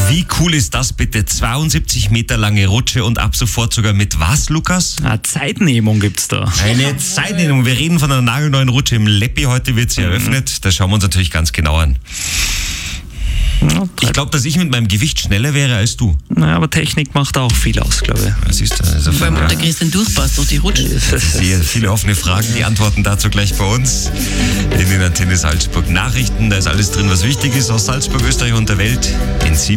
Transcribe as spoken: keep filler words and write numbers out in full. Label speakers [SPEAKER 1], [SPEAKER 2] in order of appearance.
[SPEAKER 1] Wie cool ist das bitte? zweiundsiebzig Meter lange Rutsche und ab sofort sogar mit was, Lukas?
[SPEAKER 2] Eine Zeitnehmung gibt's da.
[SPEAKER 1] Eine Zeitnehmung. Wir reden von einer nagelneuen Rutsche im Leppi. Heute wird sie mhm. eröffnet. Das schauen wir uns natürlich ganz genau an.
[SPEAKER 2] Ja,
[SPEAKER 1] ich glaube, dass ich mit meinem Gewicht schneller wäre als du.
[SPEAKER 2] Naja, aber Technik macht auch viel aus, glaube ich.
[SPEAKER 1] Das ist also
[SPEAKER 3] Weil ja. der Christian durchpasst durch die Rutsche.
[SPEAKER 1] Sehr viele offene Fragen, die Antworten dazu gleich bei uns in den Antenne Salzburg Nachrichten. Da ist alles drin, was wichtig ist aus Salzburg, Österreich und der Welt in sieben